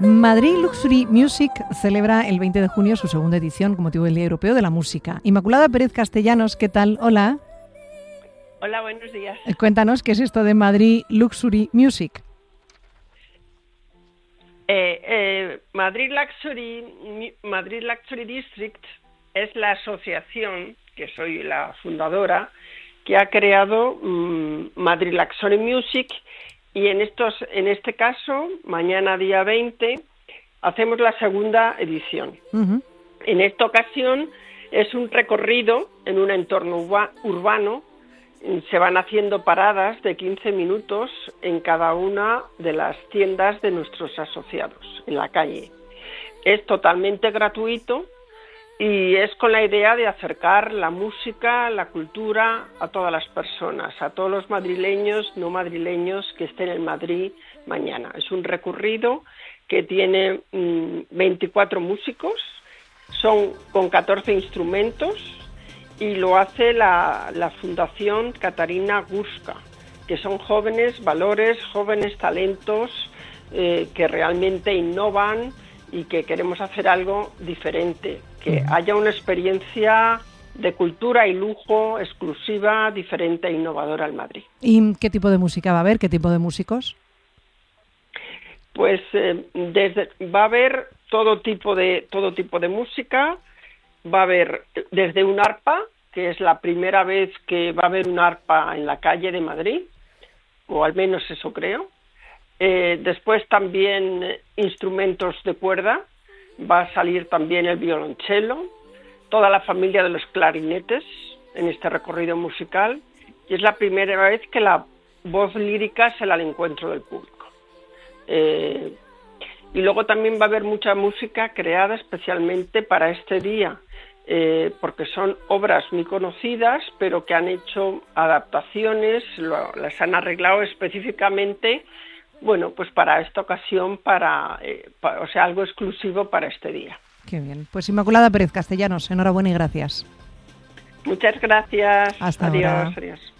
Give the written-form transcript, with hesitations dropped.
Madrid Luxury Music celebra el 20 de junio su segunda edición con motivo del Día Europeo de la Música. Inmaculada Pérez Castellanos, ¿qué tal? Hola. Hola, buenos días. Cuéntanos, ¿qué es esto de Madrid Luxury Music? Madrid Luxury District es la asociación, que soy la fundadora, que ha creado Madrid Luxury Music, y en este caso, mañana día 20, hacemos la segunda edición. Uh-huh. En esta ocasión es un recorrido en un entorno urbano. Se van haciendo paradas de 15 minutos en cada una de las tiendas de nuestros asociados en la calle. Es totalmente gratuito y es con la idea de acercar la música, la cultura a todas las personas, a todos los madrileños, no madrileños que estén en Madrid mañana. Es un recorrido que tiene 24 músicos, son con 14 instrumentos, y lo hace la Fundación Catarina Gurska, que son jóvenes valores, jóvenes talentos que realmente innovan y que queremos hacer algo diferente, que haya una experiencia de cultura y lujo exclusiva, diferente e innovadora en Madrid. ¿Y qué tipo de música va a haber? ¿Qué tipo de músicos? Pues va a haber todo tipo de música. Va a haber desde un arpa, que es la primera vez que va a haber un arpa en la calle de Madrid, o al menos eso creo. Después también instrumentos de cuerda, va a salir también el violonchelo, toda la familia de los clarinetes en este recorrido musical, y es la primera vez que la voz lírica sale al encuentro del público. Y luego también va a haber mucha música creada especialmente para este día, porque son obras muy conocidas, pero que han hecho adaptaciones, las han arreglado específicamente, bueno, pues para esta ocasión, o sea, algo exclusivo para este día. Qué bien. Pues Inmaculada Pérez Castellanos, enhorabuena y gracias. Muchas gracias. Hasta ahora. Adiós.